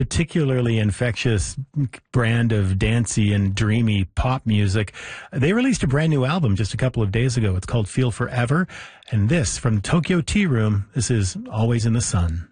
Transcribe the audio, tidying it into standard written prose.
particularly infectious brand of dancey and dreamy pop music. They released a brand new album just a couple of days ago. It's called Feel Forever. And this from Tokyo Tea Room, this is Always in the Sun.